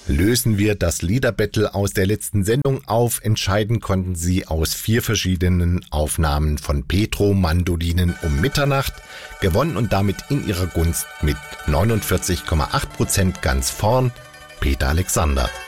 Lösen wir das Liederbattle aus der letzten Sendung auf. Entscheiden konnten Sie aus 4 verschiedenen Aufnahmen von Petro Mandolinen um Mitternacht. Gewonnen und damit in ihrer Gunst mit 49,8% ganz vorn Peter Alexander.